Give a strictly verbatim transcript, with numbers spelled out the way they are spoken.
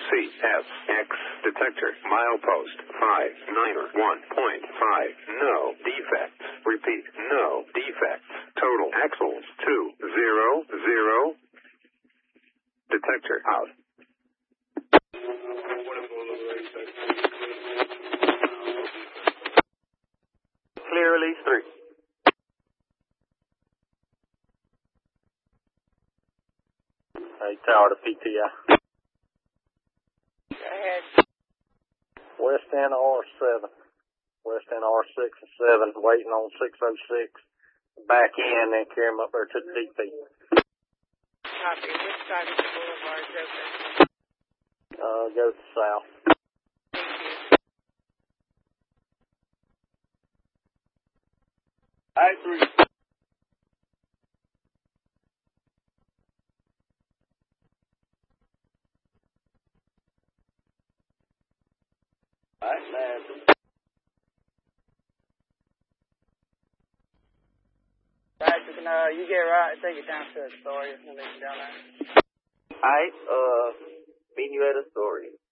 C F X detector milepost five niner one point five. No defects. Repeat, no defects. Total axles two zero zero. Detector out. Clear release three. Hey, tower to P T I. Go ahead. West End R seven. West End R six and seven, waiting on six oh six. Back in and carry him up there to the D P. Copy. Which side of the boulevard is open? Uh, go to south. Thank you. I three. All right, man. Guys, you can, uh, you get right, take it down to Astoria. We'll leave you down there. All right, uh, meet you at Astoria.